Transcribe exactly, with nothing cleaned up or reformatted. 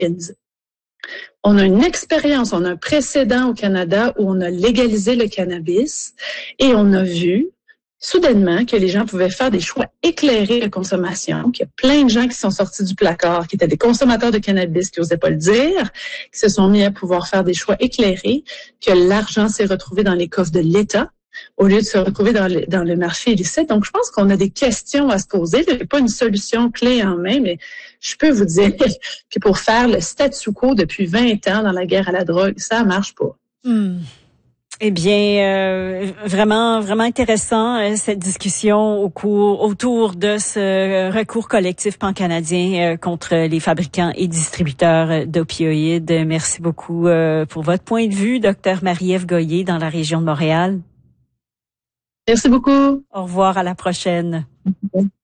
organisée. On a une expérience, on a un précédent au Canada où on a légalisé le cannabis et on a vu soudainement que les gens pouvaient faire des choix éclairés de consommation, qu'il y a plein de gens qui sont sortis du placard, qui étaient des consommateurs de cannabis, qui n'osaient pas le dire, qui se sont mis à pouvoir faire des choix éclairés, que l'argent s'est retrouvé dans les coffres de l'État au lieu de se retrouver dans le, dans le marché illicite. Donc, je pense qu'on a des questions à se poser. Il n'y a pas une solution clé en main, mais je peux vous dire que pour faire le statu quo depuis vingt ans dans la guerre à la drogue, ça marche pas. Hmm. Eh bien, euh, vraiment, vraiment intéressant euh, cette discussion au cours, autour de ce euh, recours collectif pan-canadien euh, contre les fabricants et distributeurs d'opioïdes. Merci beaucoup euh, pour votre point de vue, docteur Marie-Ève Goyer, dans la région de Montréal. Merci beaucoup. Au revoir, à la prochaine.